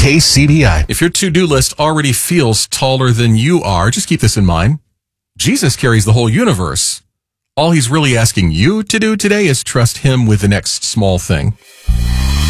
KCBI. If your to-do list already feels taller than you are, just keep this in mind. Jesus carries the whole universe. All he's really asking you to do today is trust him with the next small thing.